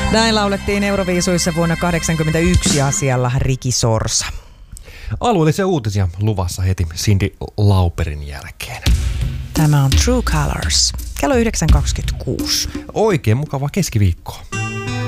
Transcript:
Näin laulettiin Euroviisuissa vuonna 1981 asialla Riki Sorsa. Alueellisia uutisia luvassa heti Cyndi Lauperin jälkeen. Tämä on True Colors. Kello 9.26. Oikein mukavaa keskiviikkoa.